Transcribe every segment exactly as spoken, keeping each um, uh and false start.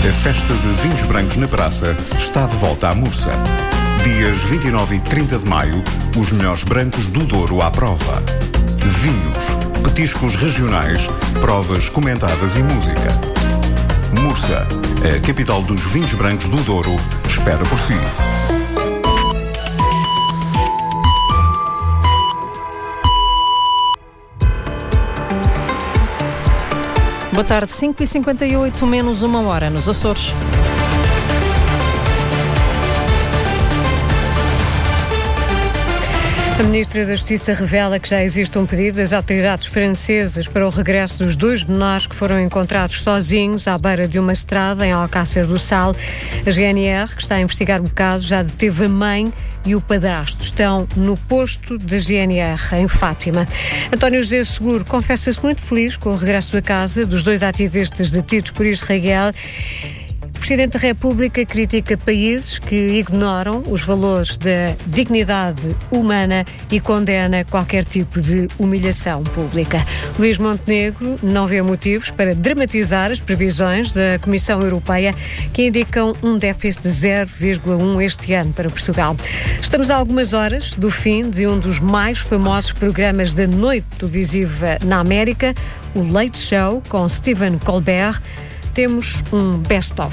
A festa de vinhos brancos na praça está de volta à Mursa. Dias vinte e nove e trinta de maio, os melhores brancos do Douro à prova. Vinhos, petiscos regionais, provas comentadas e música. Mursa, a capital dos vinhos brancos do Douro, espera por si. Boa tarde, cinco e cinquenta e oito, menos uma hora nos Açores. A Ministra da Justiça revela que já existe um pedido das autoridades francesas para o regresso dos dois menores que foram encontrados sozinhos à beira de uma estrada em Alcácer do Sal. A G N R, que está a investigar o caso, já deteve a mãe e o padrasto. Estão no posto da G N R, em Fátima. António José Seguro confessa-se muito feliz com o regresso a casa dos dois ativistas detidos por Israel. O Presidente da República critica países que ignoram os valores da dignidade humana e condena qualquer tipo de humilhação pública. Luís Montenegro não vê motivos para dramatizar as previsões da Comissão Europeia, que indicam um déficit de zero vírgula um este ano para Portugal. Estamos a algumas horas do fim de um dos mais famosos programas da noite televisiva na América, o Late Show, com Stephen Colbert. Temos um best-of.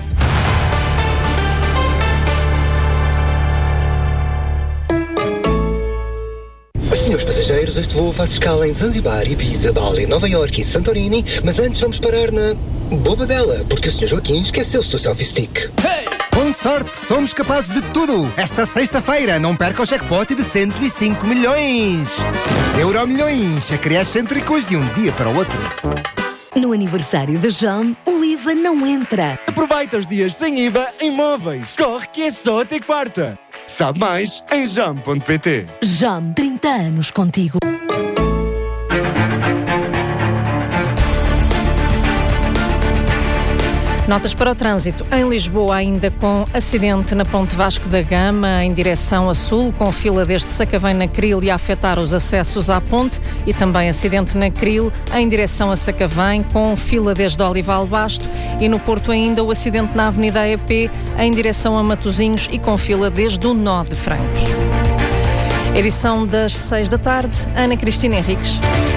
Senhores passageiros, este voo faz escala em Zanzibar, Ibiza, Bali, Nova Iorque e Santorini, mas antes vamos parar na Bobadela, porque o senhor Joaquim esqueceu-se do selfie stick. Hey! Com sorte, somos capazes de tudo! Esta sexta-feira, não perca o jackpot de cento e cinco milhões! Euromilhões, acresce excêntricos de um dia para o outro. No aniversário da Jam, o I V A não entra. Aproveita os dias sem I V A em móveis. Corre que é só até quarta. Sabe mais em jam ponto pt. Jam, trinta anos contigo. Notas para o trânsito. Em Lisboa, ainda com acidente na Ponte Vasco da Gama, em direção a sul, com fila desde Sacavém na Cril e a afetar os acessos à ponte, e também acidente na Cril, em direção a Sacavém, com fila desde Olival Basto, e no Porto ainda o acidente na Avenida E P, em direção a Matosinhos e com fila desde o Nó de Francos. Edição das seis da tarde, Ana Cristina Henriques.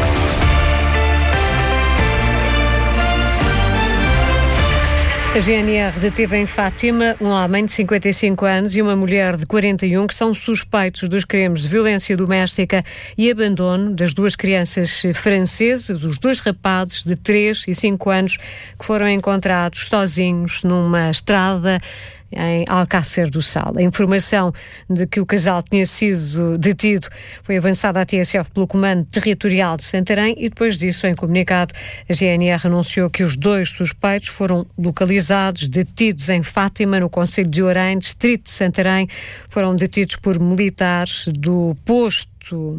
A G N R deteve em Fátima um homem de cinquenta e cinco anos e uma mulher de quarenta e um que são suspeitos dos crimes de violência doméstica e abandono das duas crianças francesas, os dois rapazes de três e cinco anos que foram encontrados sozinhos numa estrada em Alcácer do Sal. A informação de que o casal tinha sido detido foi avançada à T S F pelo Comando Territorial de Santarém e depois disso, em comunicado, a G N R anunciou que os dois suspeitos foram localizados, detidos em Fátima, no concelho de Orém, distrito de Santarém. Foram detidos por militares do posto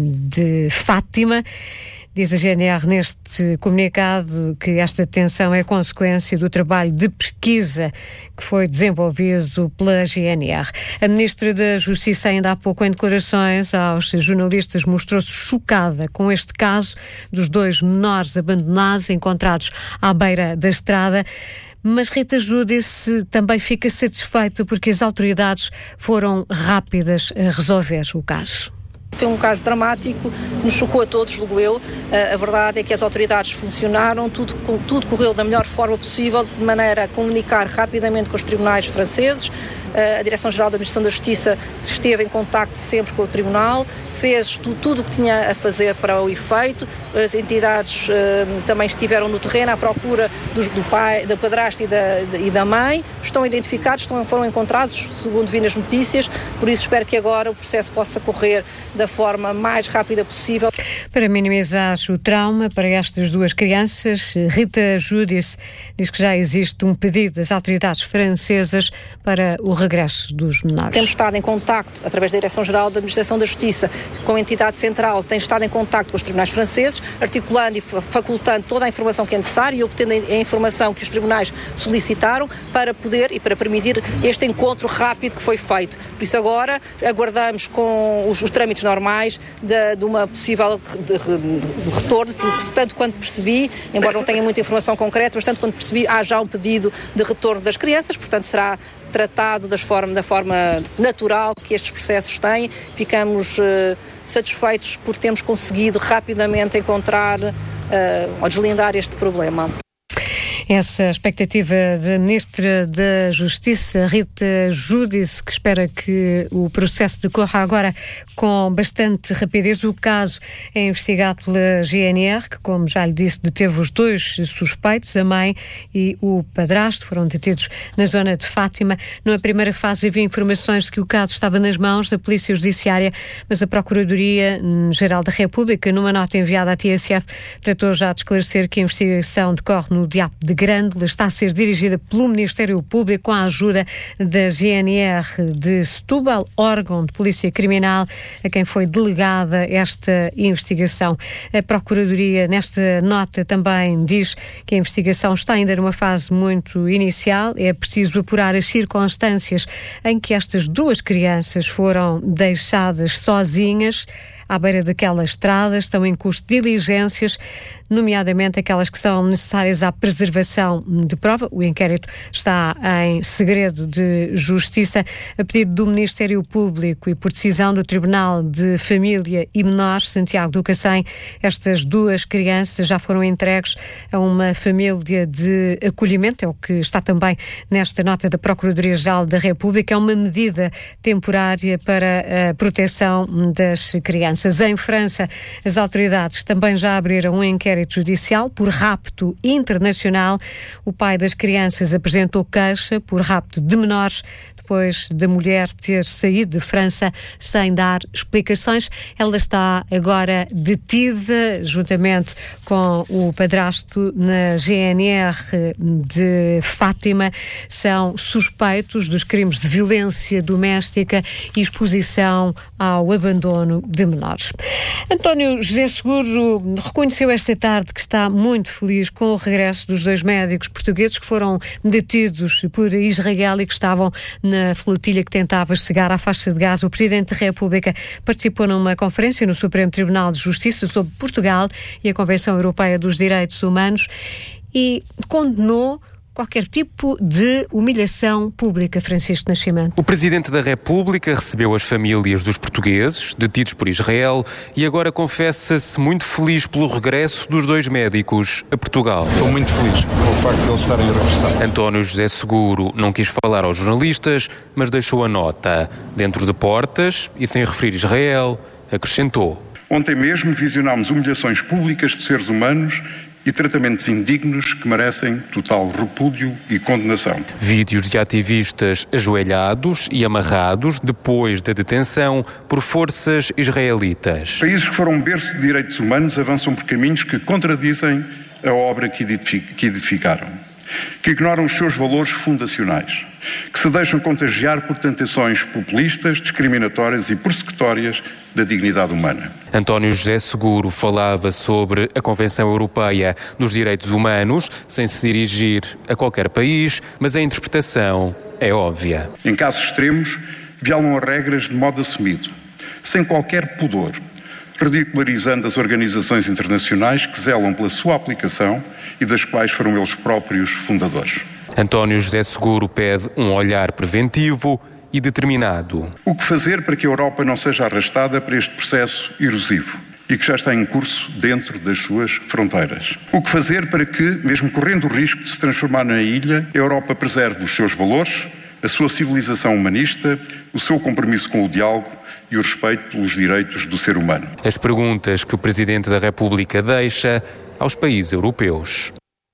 de Fátima. Diz a G N R neste comunicado que esta detenção é consequência do trabalho de pesquisa que foi desenvolvido pela G N R. A Ministra da Justiça, ainda há pouco, em declarações aos jornalistas, mostrou-se chocada com este caso dos dois menores abandonados, encontrados à beira da estrada. Mas Rita Júdice também fica satisfeita porque as autoridades foram rápidas a resolver o caso. Foi um caso dramático que nos chocou a todos, julgo eu. Uh, a verdade é que as autoridades funcionaram, tudo, tudo correu da melhor forma possível, de maneira a comunicar rapidamente com os tribunais franceses. Uh, a Direção-Geral da Administração da Justiça esteve em contacto sempre com o Tribunal, fez tu, tudo o que tinha a fazer para o efeito. As entidades uh, também estiveram no terreno à procura do, do pai, da padrasta e da, e da mãe. Estão identificados, estão, foram encontrados, segundo vi nas notícias, por isso espero que agora o processo possa correr da forma mais rápida possível. Para minimizar o trauma para estas duas crianças, Rita Júdice diz que já existe um pedido das autoridades francesas para o regresso dos menores. Temos estado em contacto, através da Direção-Geral da Administração da Justiça, com a entidade central, tem estado em contacto com os tribunais franceses, articulando e facultando toda a informação que é necessária e obtendo a informação que os tribunais solicitaram para poder e para permitir este encontro rápido que foi feito. Por isso agora aguardamos com os, os trâmites normais de, de uma possível de, de retorno, porque tanto quanto percebi, embora não tenha muita informação concreta, mas tanto quanto percebi, há já um pedido de retorno das crianças, portanto será tratado das forma, da forma natural que estes processos têm. Ficamos uh, satisfeitos por termos conseguido rapidamente encontrar uh, ou deslindar este problema. Essa expectativa da Ministra da Justiça, Rita Giudice, que espera que o processo decorra agora com bastante rapidez. O caso é investigado pela G N R, que, como já lhe disse, deteve os dois suspeitos, a mãe e o padrasto, foram detidos na zona de Fátima. Numa primeira fase havia informações de que o caso estava nas mãos da Polícia Judiciária, mas a Procuradoria-Geral da República, numa nota enviada à T S F, tratou já de esclarecer que a investigação decorre no D I A P de Grândola, está a ser dirigida pelo Ministério Público com a ajuda da G N R de Setúbal, órgão de polícia criminal a quem foi delegada esta investigação. A Procuradoria, nesta nota, também diz que a investigação está ainda numa fase muito inicial. É preciso apurar as circunstâncias em que estas duas crianças foram deixadas sozinhas à beira daquela estrada. Estão em curso de diligências, nomeadamente aquelas que são necessárias à preservação de prova. O inquérito está em segredo de justiça. A pedido do Ministério Público e por decisão do Tribunal de Família e Menores, Santiago do Cacém, estas duas crianças já foram entregues a uma família de acolhimento. É o que está também nesta nota da Procuradoria-Geral da República. É uma medida temporária para a proteção das crianças. Em França, as autoridades também já abriram um inquérito judicial por rapto internacional. O pai das crianças apresentou queixa por rapto de menores depois da mulher ter saído de França sem dar explicações. Ela está agora detida juntamente com o padrasto na G N R de Fátima. São suspeitos dos crimes de violência doméstica e exposição ao abandono de menores. António José Seguro reconheceu esta tarde que está muito feliz com o regresso dos dois médicos portugueses que foram detidos por Israel e que estavam na flotilha que tentava chegar à faixa de Gaza. O Presidente da República participou numa conferência no Supremo Tribunal de Justiça sobre Portugal e a Convenção Europeia dos Direitos Humanos e condenou qualquer tipo de humilhação pública. Francisco Nascimento. O Presidente da República recebeu as famílias dos portugueses detidos por Israel e agora confessa-se muito feliz pelo regresso dos dois médicos a Portugal. Estou muito feliz pelo facto de eles estarem a regressar. António José Seguro não quis falar aos jornalistas, mas deixou a nota. Dentro de portas e sem referir Israel, acrescentou: Ontem mesmo visionámos humilhações públicas de seres humanos e tratamentos indignos que merecem total repúdio e condenação. Vídeos de ativistas ajoelhados e amarrados depois da detenção por forças israelitas. Países que foram berço de direitos humanos avançam por caminhos que contradizem a obra que edificaram, que ignoram os seus valores fundacionais, que se deixam contagiar por tentações populistas, discriminatórias e persecutórias da dignidade humana. António José Seguro falava sobre a Convenção Europeia dos Direitos Humanos, sem se dirigir a qualquer país, mas a interpretação é óbvia. Em casos extremos, violam as regras de modo assumido, sem qualquer pudor, ridicularizando as organizações internacionais que zelam pela sua aplicação e das quais foram eles próprios fundadores. António José Seguro pede um olhar preventivo e determinado. O que fazer para que a Europa não seja arrastada para este processo erosivo e que já está em curso dentro das suas fronteiras? O que fazer para que, mesmo correndo o risco de se transformar na ilha, a Europa preserve os seus valores, a sua civilização humanista, o seu compromisso com o diálogo e o respeito pelos direitos do ser humano? As perguntas que o Presidente da República deixa aos países europeus.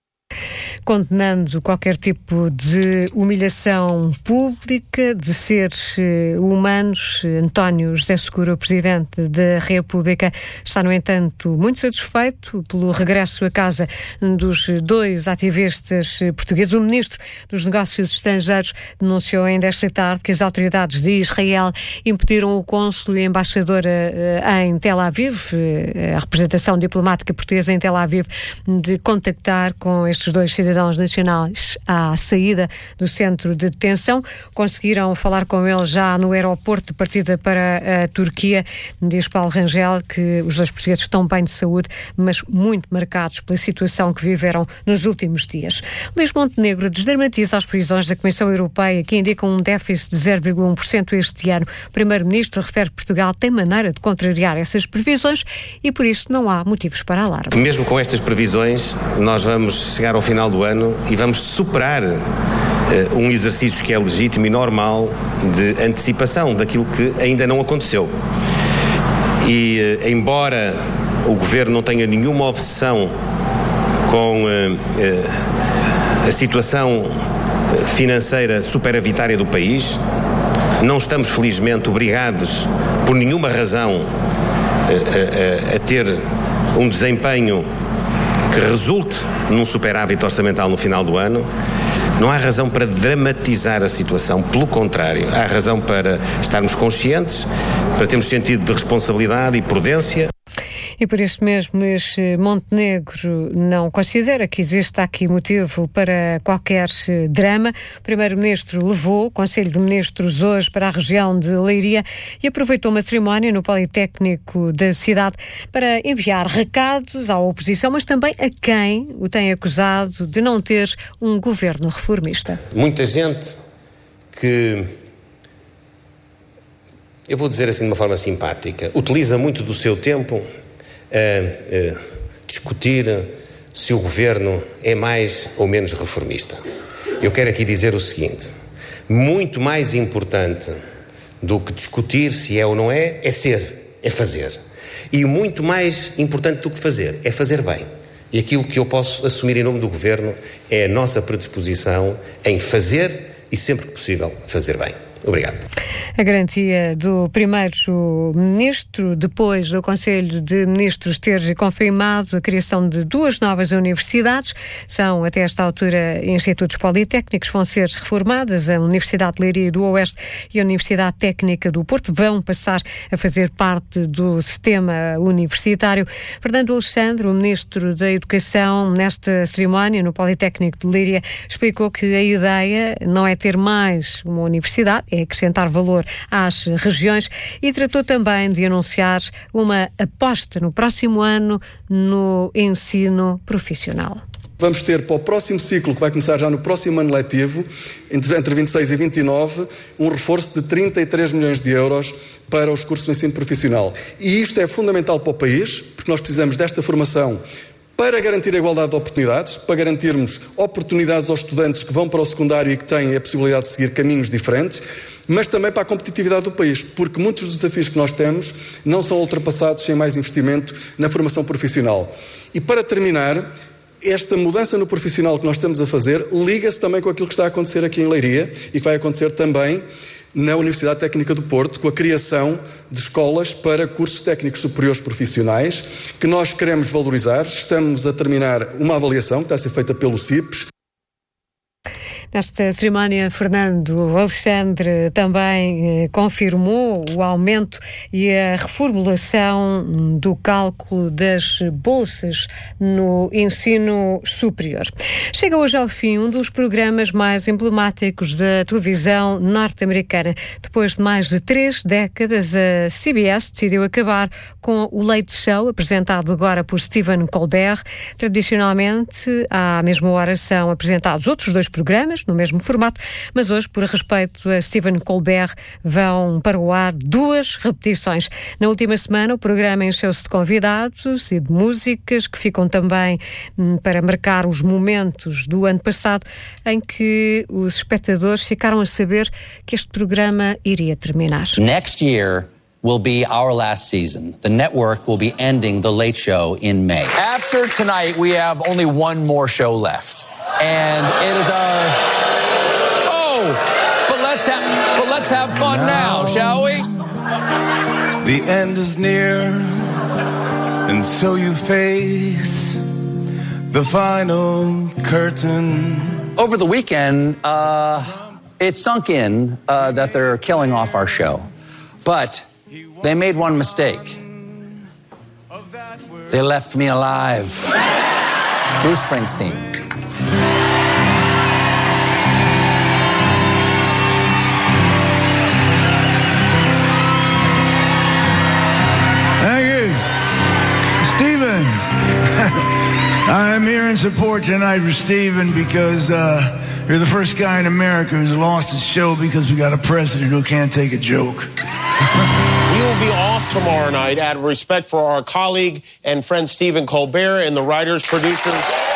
Condenando qualquer tipo de humilhação pública de seres humanos, António José Seguro, Presidente da República, está, no entanto, muito satisfeito pelo regresso a casa dos dois ativistas portugueses. O Ministro dos Negócios Estrangeiros denunciou ainda esta tarde que as autoridades de Israel impediram o cônsul e a embaixadora em Tel Aviv, a representação diplomática portuguesa em Tel Aviv, de contactar com estes dois cidadãos cidadãos nacionais à saída do centro de detenção. Conseguiram falar com ele já no aeroporto de partida para a Turquia. Diz Paulo Rangel que os dois portugueses estão bem de saúde, mas muito marcados pela situação que viveram nos últimos dias. Luís Montenegro desdramatiza as previsões da Comissão Europeia, que indicam um déficit de zero vírgula um por cento este ano. O Primeiro-Ministro refere que Portugal tem maneira de contrariar essas previsões e, por isso, não há motivos para alarme. Mesmo com estas previsões, nós vamos chegar ao final do ano e vamos superar uh, um exercício que é legítimo e normal de antecipação daquilo que ainda não aconteceu. E, uh, embora o Governo não tenha nenhuma obsessão com uh, uh, a situação financeira superavitária do país, não estamos felizmente obrigados por nenhuma razão uh, uh, a ter um desempenho que resulte num superávit orçamental no final do ano. Não há razão para dramatizar a situação, pelo contrário, há razão para estarmos conscientes, para termos sentido de responsabilidade e prudência. E por isso mesmo, Luís Montenegro não considera que exista aqui motivo para qualquer drama. O Primeiro-Ministro levou o Conselho de Ministros hoje para a região de Leiria e aproveitou uma cerimónia no Politécnico da cidade para enviar recados à oposição, mas também a quem o tem acusado de não ter um governo reformista. Muita gente que, eu vou dizer assim de uma forma simpática, utiliza muito do seu tempo a, a discutir se o governo é mais ou menos reformista. Eu quero aqui dizer o seguinte: muito mais importante do que discutir se é ou não é, é ser, é fazer. E muito mais importante do que fazer, é fazer bem. E aquilo que eu posso assumir em nome do governo é a nossa predisposição em fazer e, sempre que possível, fazer bem. Obrigado. A garantia do Primeiro-Ministro, depois do Conselho de Ministros ter confirmado a criação de duas novas universidades. São, até esta altura, institutos politécnicos, vão ser reformadas. A Universidade de Leiria do Oeste e a Universidade Técnica do Porto vão passar a fazer parte do sistema universitário. Fernando Alexandre, o Ministro da Educação, nesta cerimónia no Politécnico de Leiria, explicou que a ideia não é ter mais uma universidade, é acrescentar valor às regiões, e tratou também de anunciar uma aposta no próximo ano no ensino profissional. Vamos ter para o próximo ciclo, que vai começar já no próximo ano letivo, entre, entre vinte e seis e vinte e nove, um reforço de trinta e três milhões de euros para os cursos de ensino profissional. E isto é fundamental para o país, porque nós precisamos desta formação para garantir a igualdade de oportunidades, para garantirmos oportunidades aos estudantes que vão para o secundário e que têm a possibilidade de seguir caminhos diferentes, mas também para a competitividade do país, porque muitos dos desafios que nós temos não são ultrapassados sem mais investimento na formação profissional. E para terminar, esta mudança no profissional que nós estamos a fazer liga-se também com aquilo que está a acontecer aqui em Leiria e que vai acontecer também na Universidade Técnica do Porto, com a criação de escolas para cursos técnicos superiores profissionais, que nós queremos valorizar. Estamos a terminar uma avaliação que está a ser feita pelo C I P S. Nesta cerimónia, Fernando Alexandre também eh, confirmou o aumento e a reformulação do cálculo das bolsas no ensino superior. Chega hoje ao fim um dos programas mais emblemáticos da televisão norte-americana. Depois de mais de três décadas, a C B S decidiu acabar com o Late Show, apresentado agora por Stephen Colbert. Tradicionalmente, à mesma hora são apresentados outros dois programas, no mesmo formato, mas hoje, por respeito a Stephen Colbert, vão para o ar duas repetições. Na última semana, o programa encheu-se de convidados e de músicas que ficam também hum, para marcar os momentos do ano passado em que os espectadores ficaram a saber que este programa iria terminar. Next year will be our last season. The network will be ending The Late Show in May. After tonight, we have only one more show left. And it is our... Oh, but let's have, but let's have fun now, now, shall we? The end is near, and so you face the final curtain. Over the weekend, uh, it sunk in uh, that they're killing off our show. But they made one mistake. They left me alive. Bruce Springsteen. tonight for Stephen because uh, you're the first guy in America who's lost his show because we got a president who can't take a joke. We will be off tomorrow night out of respect for our colleague and friend Stephen Colbert and the writers, producers.